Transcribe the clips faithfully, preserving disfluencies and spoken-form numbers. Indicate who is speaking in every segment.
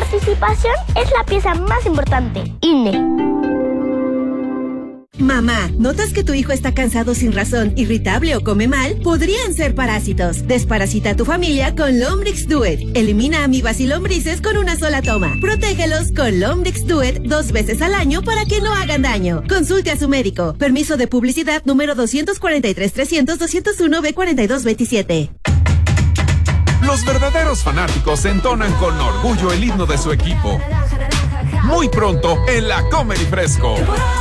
Speaker 1: participación es la pieza más importante. I N E.
Speaker 2: Mamá, ¿notas que tu hijo está cansado sin razón, irritable o come mal? Podrían ser parásitos. Desparasita a tu familia con Lombrix Duet. Elimina amibas y lombrices con una sola toma. Protégelos con Lombrix Duet dos veces al año para que no hagan daño. Consulte a su médico. Permiso de publicidad número doscientos cuarenta y tres trescientos doscientos uno B cuarenta y dos veintisiete.
Speaker 3: Los verdaderos fanáticos entonan con orgullo el himno de su equipo. Muy pronto en la Comer y Fresco.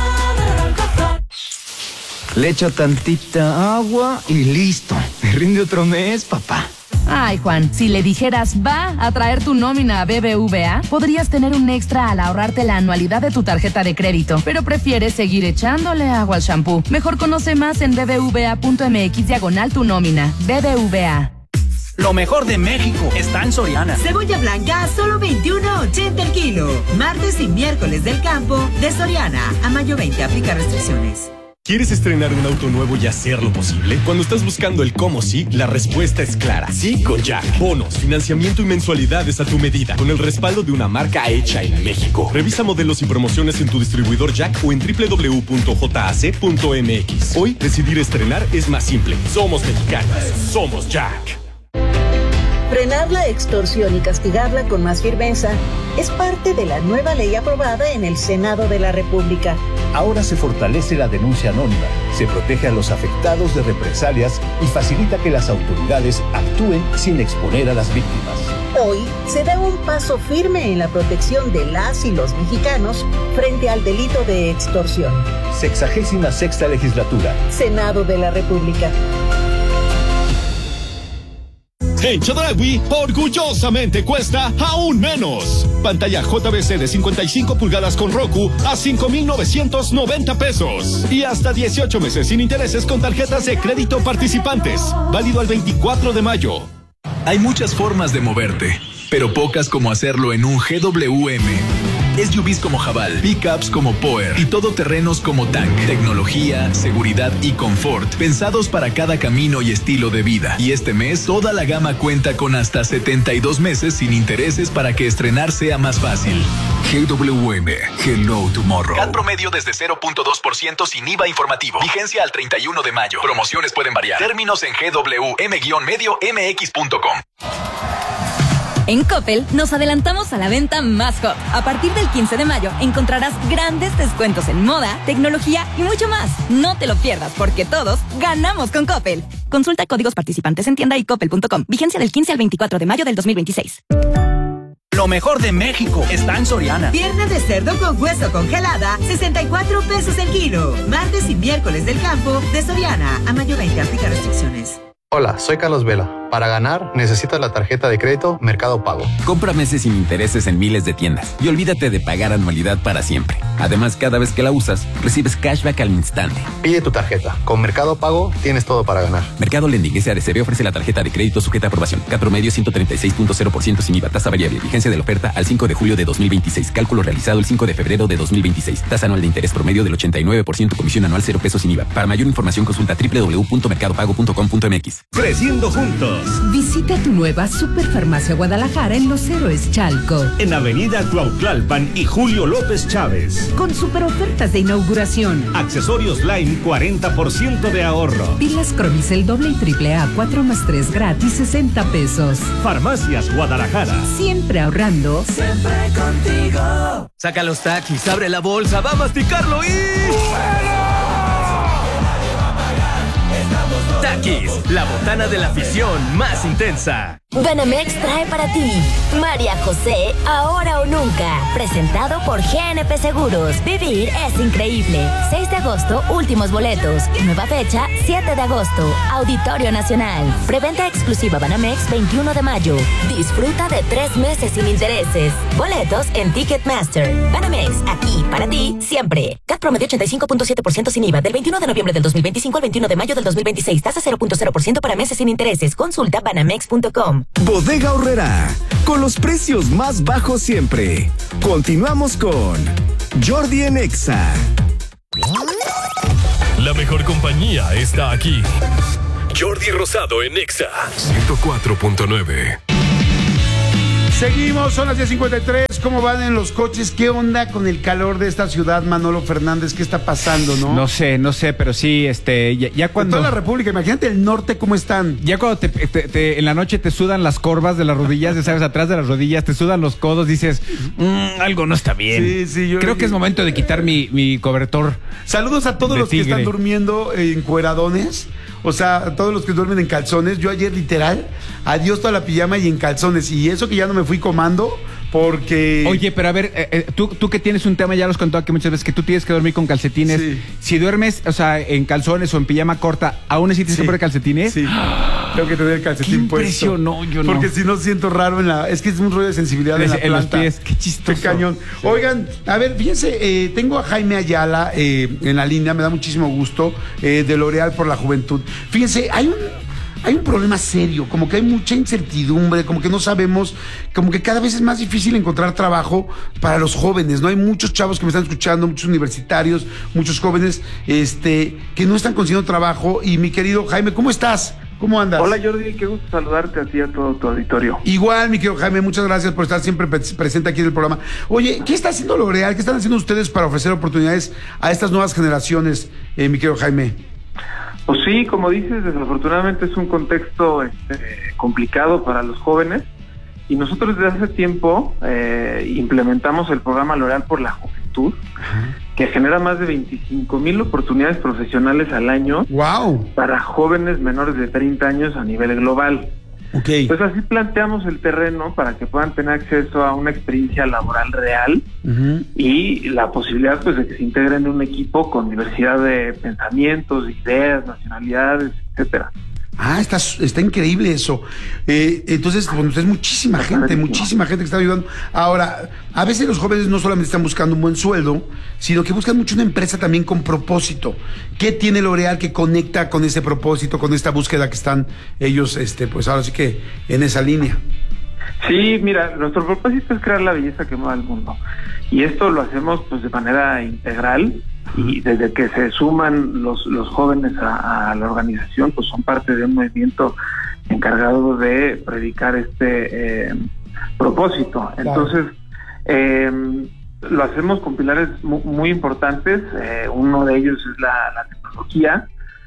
Speaker 4: Le echo tantita agua y listo. Me rinde otro mes, papá.
Speaker 5: Ay, Juan, si le dijeras va a traer tu nómina a B B V A, podrías tener un extra al ahorrarte la anualidad de tu tarjeta de crédito, pero prefieres seguir echándole agua al shampoo. Mejor conoce más en bbva.mx diagonal tu nómina. B B V A.
Speaker 6: Lo mejor de México está en Soriana.
Speaker 7: Cebolla blanca a solo veintiuno ochenta el kilo. Martes y miércoles del campo de Soriana. A mayo veinte, aplica restricciones.
Speaker 8: ¿Quieres estrenar un auto nuevo y hacerlo posible? Cuando estás buscando el cómo sí, la respuesta es clara. Sí con Jack. Bonos, financiamiento y mensualidades a tu medida, con el respaldo de una marca hecha en México. Revisa modelos y promociones en tu distribuidor Jack o en doble u doble u doble u punto j a c punto m x. Hoy, decidir estrenar es más simple. Somos mexicanos. Somos Jack.
Speaker 9: Frenar la extorsión y castigarla con más firmeza es parte de la nueva ley aprobada en el Senado de la República.
Speaker 10: Ahora se fortalece la denuncia anónima, se protege a los afectados de represalias y facilita que las autoridades actúen sin exponer a las víctimas.
Speaker 9: Hoy se da un paso firme en la protección de las y los mexicanos frente al delito de extorsión.
Speaker 10: Sexagésima sexta legislatura.
Speaker 9: Senado de la República.
Speaker 11: En Chedraui, orgullosamente cuesta aún menos. Pantalla J V C de cincuenta y cinco pulgadas con Roku a cinco mil novecientos noventa pesos. Y hasta dieciocho meses sin intereses con tarjetas de crédito participantes. Válido al veinticuatro de mayo.
Speaker 12: Hay muchas formas de moverte, pero pocas como hacerlo en un G W M. S U Vs como Haval, pickups como Power y todoterrenos como Tank. Tecnología, seguridad y confort, pensados para cada camino y estilo de vida. Y este mes, toda la gama cuenta con hasta setenta y dos meses sin intereses para que estrenar sea más fácil. G W M, Hello Tomorrow. C A T promedio desde cero punto dos por ciento sin I V A informativo. Vigencia al treinta y uno de mayo. Promociones pueden variar. Términos en g w m medio m x punto com.
Speaker 13: En Coppel nos adelantamos a la venta más hot. A partir del quince de mayo encontrarás grandes descuentos en moda, tecnología y mucho más. No te lo pierdas porque todos ganamos con Coppel. Consulta códigos participantes en tienda y coppel punto com. Vigencia del quince al veinticuatro de mayo del dos mil veintiséis.
Speaker 6: Lo mejor de México está en Soriana.
Speaker 7: Pierna de cerdo con hueso congelada, sesenta y cuatro pesos el kilo. Martes y miércoles del campo de Soriana. A mayo veinte, aplica restricciones.
Speaker 14: Hola, soy Carlos Vela. Para ganar, necesitas la tarjeta de crédito Mercado Pago.
Speaker 15: Compra meses sin intereses en miles de tiendas y olvídate de pagar anualidad para siempre. Además, cada vez que la usas, recibes cashback al instante.
Speaker 14: Pide tu tarjeta. Con Mercado Pago tienes todo para ganar.
Speaker 15: Mercado Lending S A D C B ofrece la tarjeta de crédito sujeta a aprobación. C A T promedio ciento treinta y seis punto cero por ciento sin I V A. Tasa variable. Vigencia de la oferta al cinco de julio de dos mil veintiséis. Cálculo realizado el cinco de febrero de dos mil veintiséis. Tasa anual de interés promedio del ochenta y nueve por ciento. Comisión anual cero pesos sin I V A. Para mayor información consulta doble u doble u doble u punto mercado pago punto com punto m x.
Speaker 16: Creciendo juntos.
Speaker 17: Visita tu nueva Superfarmacia Guadalajara en Los Héroes Chalco.
Speaker 16: En Avenida Cuautlalpan y Julio López Chávez.
Speaker 17: Con super ofertas de inauguración.
Speaker 16: Accesorios Line, cuarenta por ciento de ahorro.
Speaker 17: Pilas Cromicel doble y triple A, cuatro más tres gratis, sesenta pesos.
Speaker 16: Farmacias Guadalajara.
Speaker 17: Siempre ahorrando.
Speaker 18: Siempre contigo.
Speaker 19: Saca los taquis, abre la bolsa, va a masticarlo y... ¡Fuera! Takis, la botana de la afición más intensa.
Speaker 20: Banamex trae para ti María José, ahora o nunca. Presentado por G N P Seguros. Vivir es increíble. seis de agosto, últimos boletos. Nueva fecha, siete de agosto. Auditorio Nacional. Preventa exclusiva Banamex, veintiuno de mayo. Disfruta de tres meses sin intereses. Boletos en Ticketmaster. Banamex, aquí para ti, siempre. C A T promedio ochenta y cinco punto siete por ciento sin I V A del veintiuno de noviembre del dos mil veinticinco al veintiuno de mayo del dos mil veintiséis. Tasa cero punto cero por ciento para meses sin intereses. Consulta banamex punto com.
Speaker 21: Bodega Aurrerá, con los precios más bajos siempre. Continuamos con Jordi en Exa.
Speaker 22: La mejor compañía está aquí. Jordi Rosado en Exa ciento cuatro punto nueve.
Speaker 1: Seguimos, son las diez cincuenta y tres. ¿Cómo van en los coches? ¿Qué onda con el calor de esta ciudad, Manolo Fernández? ¿Qué está pasando, no?
Speaker 2: No sé, no sé, pero sí, este, ya, ya cuando...
Speaker 1: De toda la República, imagínate el norte, ¿cómo están?
Speaker 2: Ya cuando te, te, te, en la noche te sudan las corvas de las rodillas, ya sabes, atrás de las rodillas, te sudan los codos, dices, mmm, algo no está bien.
Speaker 1: Sí, sí, yo...
Speaker 2: Creo que es momento de quitar mi, mi cobertor.
Speaker 1: Saludos a todos los tigre. que están durmiendo en cueradones. O sea, a todos los que duermen en calzones. Yo ayer, literal, adiós toda la pijama y en calzones. Y eso que ya no me fui comando porque...
Speaker 2: Oye, pero a ver, eh, eh, tú, tú que tienes un tema, ya los contado aquí muchas veces, que tú tienes que dormir con calcetines. Sí. Si duermes, o sea, en calzones o en pijama corta, ¿aún así tienes sí. que poner calcetines?
Speaker 1: Sí. Tengo que tener el calcetín
Speaker 2: Qué
Speaker 1: puesto.
Speaker 2: No, yo no.
Speaker 1: Porque si no siento raro en la... Es que es un rollo de sensibilidad en la
Speaker 2: en
Speaker 1: planta.
Speaker 2: los pies. Qué chistoso.
Speaker 1: Qué cañón. Sí. Oigan, a ver, fíjense, eh, tengo a Jaime Ayala eh, en la línea, me da muchísimo gusto, eh, de L'Oréal por la Juventud. Fíjense, hay un... Hay un problema serio, como que hay mucha incertidumbre, como que no sabemos, como que cada vez es más difícil encontrar trabajo para los jóvenes, ¿no? Hay muchos chavos que me están escuchando, muchos universitarios, muchos jóvenes, este, que no están consiguiendo trabajo. Y mi querido Jaime, ¿cómo estás? ¿Cómo andas?
Speaker 23: Hola Jordi, qué gusto saludarte a ti y a todo tu auditorio.
Speaker 1: Igual, mi querido Jaime, muchas gracias por estar siempre pre- presente aquí en el programa. Oye, ¿qué está haciendo L'Oréal? ¿Qué están haciendo ustedes para ofrecer oportunidades a estas nuevas generaciones, eh, mi querido Jaime?
Speaker 23: Pues sí, como dices, desafortunadamente es un contexto este, complicado para los jóvenes y nosotros desde hace tiempo eh, implementamos el programa L'Oréal por la Juventud, uh-huh. que genera más de veinticinco mil oportunidades profesionales al año.
Speaker 1: ¡Wow!
Speaker 23: Para jóvenes menores de treinta años a nivel global.
Speaker 1: Okay.
Speaker 23: Entonces así planteamos el terreno para que puedan tener acceso a una experiencia laboral real uh-huh. y la posibilidad pues de que se integren en un equipo con diversidad de pensamientos, ideas, nacionalidades, etcétera.
Speaker 1: Ah, está, está increíble eso. Eh, entonces, pues, es muchísima gente, muchísima gente que está ayudando. Ahora, a veces los jóvenes no solamente están buscando un buen sueldo, sino que buscan mucho una empresa también con propósito. ¿Qué tiene L'Oréal que conecta con ese propósito, con esta búsqueda que están ellos, este, pues ahora sí que en esa línea?
Speaker 23: Sí, mira, nuestro propósito es crear la belleza que mueva el mundo. Y esto lo hacemos pues de manera integral. Y desde que se suman los los jóvenes a, a la organización, pues son parte de un movimiento encargado de predicar este eh, propósito. Entonces, eh, lo hacemos con pilares muy, muy importantes. Eh, uno de ellos es la, la tecnología.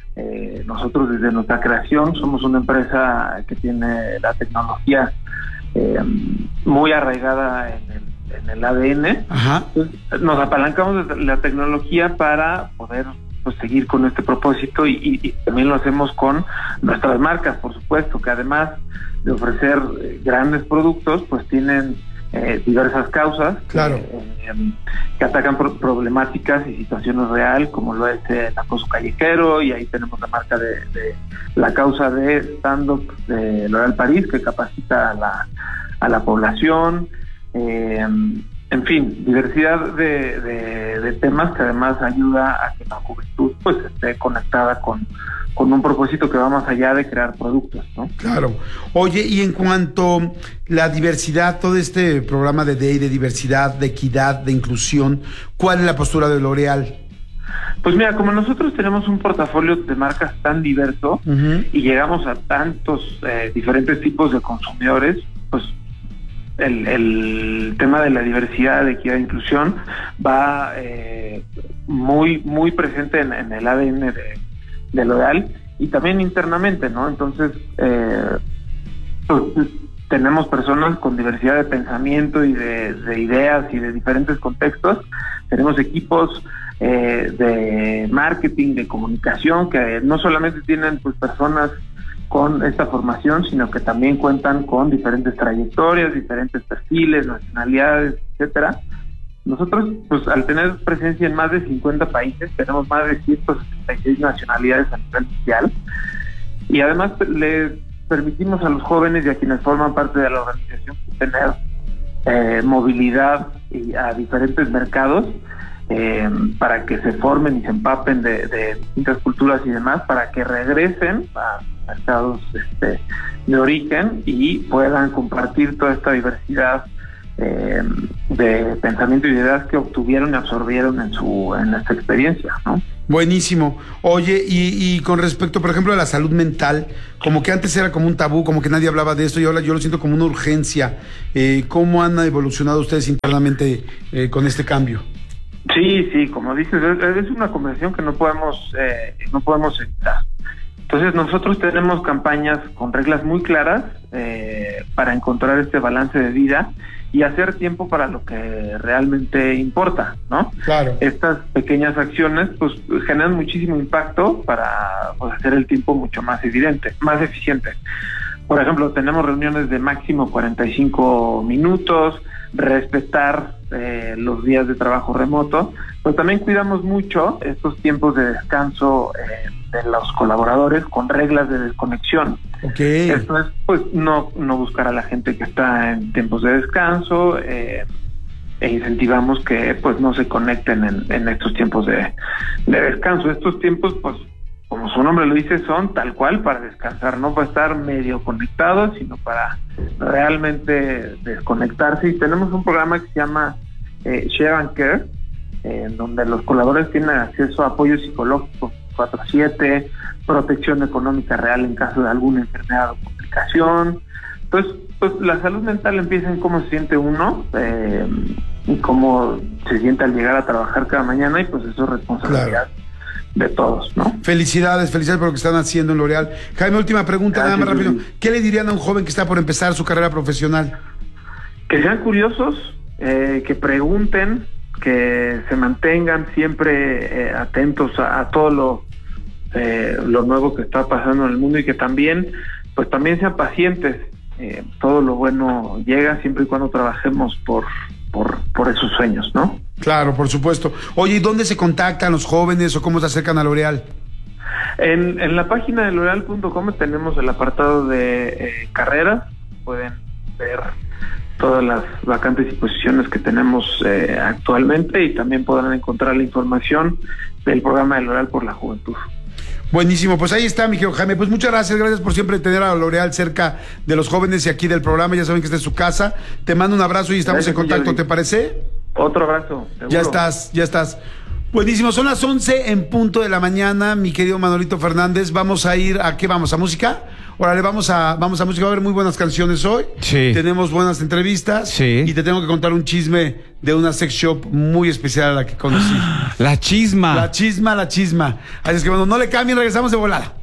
Speaker 23: Eh, nosotros desde nuestra creación somos una empresa que tiene la tecnología eh, muy arraigada en el en el A D N.
Speaker 1: Ajá.
Speaker 23: Entonces, nos apalancamos de la tecnología para poder pues, seguir con este propósito y, y, y también lo hacemos con nuestras marcas, por supuesto, que además de ofrecer eh, grandes productos, pues tienen eh, diversas causas
Speaker 1: claro.
Speaker 23: que, eh, que atacan pro- problemáticas y situaciones reales, como lo es el acoso callejero, y ahí tenemos la marca de, de la causa de stand-up de L'Oréal París, que capacita a la, a la población. Eh, en fin, diversidad de, de, de temas que además ayuda a que la juventud pues esté conectada con, con un propósito que va más allá de crear productos, ¿no?
Speaker 1: Claro. Oye, y en cuanto a la diversidad, todo este programa de D E I, de diversidad, de equidad, de inclusión, ¿cuál es la postura de L'Oréal?
Speaker 23: Pues mira, como nosotros tenemos un portafolio de marcas tan diverso uh-huh. y llegamos a tantos eh, diferentes tipos de consumidores, pues El, el tema de la diversidad, de equidad e inclusión va eh, muy muy presente en, en el A D N de, de L'Oréal y también internamente, ¿no? Entonces, eh, pues, tenemos personas con diversidad de pensamiento y de, de ideas y de diferentes contextos. Tenemos equipos eh, de marketing, de comunicación, que no solamente tienen pues personas con esta formación, sino que también cuentan con diferentes trayectorias, diferentes perfiles, nacionalidades, etcétera. Nosotros, pues, al tener presencia en más de cincuenta países, tenemos más de ciento setenta y seis nacionalidades a nivel mundial, y además le permitimos a los jóvenes y a quienes forman parte de la organización tener eh, movilidad y a diferentes mercados, Eh, para que se formen y se empapen de, de distintas culturas y demás, para que regresen a mercados este, de origen y puedan compartir toda esta diversidad eh, de pensamiento y de ideas que obtuvieron y absorbieron en su en esta experiencia, ¿no?
Speaker 1: Buenísimo. Oye, y, y con respecto, por ejemplo, a la salud mental, como que antes era como un tabú, como que nadie hablaba de esto, y ahora yo lo siento como una urgencia. Eh, ¿Cómo han evolucionado ustedes internamente eh, con este cambio?
Speaker 23: Sí, sí, como dices, es, es una conversación que no podemos eh, no podemos evitar. Entonces nosotros tenemos campañas con reglas muy claras eh, para encontrar este balance de vida y hacer tiempo para lo que realmente importa, ¿no?
Speaker 1: Claro.
Speaker 23: Estas pequeñas acciones pues generan muchísimo impacto para pues, hacer el tiempo mucho más evidente, más eficiente. Por ejemplo, tenemos reuniones de máximo cuarenta y cinco minutos, respetar eh, los días de trabajo remoto, pero también cuidamos mucho estos tiempos de descanso eh, de los colaboradores con reglas de desconexión.
Speaker 1: Okay.
Speaker 23: Esto es, pues, no, no buscar a la gente que está en tiempos de descanso eh, e incentivamos que, pues, no se conecten en, en estos tiempos de, de descanso. Estos tiempos, pues, como su nombre lo dice, son tal cual para descansar, no para estar medio conectados, sino para realmente desconectarse. Y tenemos un programa que se llama eh, Share and Care, eh, en donde los colaboradores tienen acceso a apoyo psicológico cuatro siete, protección económica real en caso de alguna enfermedad o complicación. Entonces, pues la salud mental empieza en cómo se siente uno eh, y cómo se siente al llegar a trabajar cada mañana, y pues eso es responsabilidad. Claro. De todos, ¿no?
Speaker 1: Felicidades, felicidades por lo que están haciendo en L'Oréal. Jaime, última pregunta, Gracias, nada más rápido. ¿Qué le dirían a un joven que está por empezar su carrera profesional?
Speaker 23: Que sean curiosos, eh, que pregunten, que se mantengan siempre eh, atentos a, a todo lo, eh, lo nuevo que está pasando en el mundo, y que también, pues también sean pacientes. Eh, todo lo bueno llega siempre y cuando trabajemos por, por, por esos sueños, ¿no?
Speaker 1: Claro, por supuesto. Oye, ¿y dónde se contactan los jóvenes o cómo se acercan a L'Oréal?
Speaker 23: En, en la página de L'Oréal punto com tenemos el apartado de eh, carreras. Pueden ver todas las vacantes y posiciones que tenemos eh, actualmente, y también podrán encontrar la información del programa de L'Oréal por la Juventud.
Speaker 1: Buenísimo, pues ahí está, mi querido Jaime. Pues muchas gracias, gracias por siempre tener a L'Oréal cerca de los jóvenes y aquí del programa. Ya saben que esta es su casa. Te mando un abrazo y estamos gracias, en contacto, Jordi. ¿Te parece?
Speaker 23: Otro abrazo. Seguro.
Speaker 1: Ya estás, ya estás. Buenísimo, son las once en punto de la mañana, mi querido Manolito Fernández. Vamos a ir, ¿a qué vamos? ¿A música? Órale, vamos a, vamos a música. Va a haber muy buenas canciones hoy.
Speaker 2: Sí.
Speaker 1: Tenemos buenas entrevistas.
Speaker 2: Sí.
Speaker 1: Y te tengo que contar un chisme de una sex shop muy especial a la que conocí.
Speaker 2: La chisma.
Speaker 1: La chisma, la chisma. Así es que bueno, no le cambien, regresamos de volada.